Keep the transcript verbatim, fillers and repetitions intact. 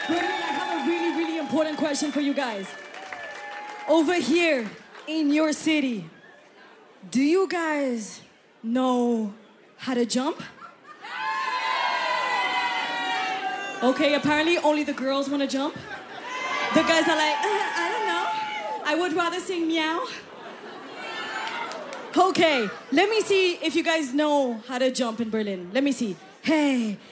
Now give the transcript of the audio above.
Berlin, I have a really, really important question for you guys. Over here in your city, do you guys know how to jump? Okay, apparently only the girls want to jump. The guys are like, uh, I don't know. I would rather sing meow. Okay, let me see if you guys know how to jump in Berlin. Let me see. Hey,